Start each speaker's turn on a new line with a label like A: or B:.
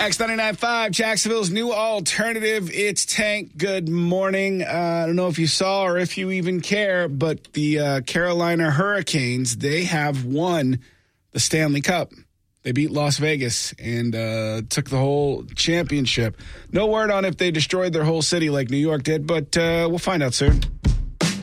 A: X99.5, Jacksonville's new alternative. It's Tank. Good morning. I don't know if you saw or if you even care, but the Carolina Hurricanes, they have won the Stanley Cup. They beat Las Vegas and took the whole championship. No word on if they destroyed their whole city like New York did, but we'll find out soon.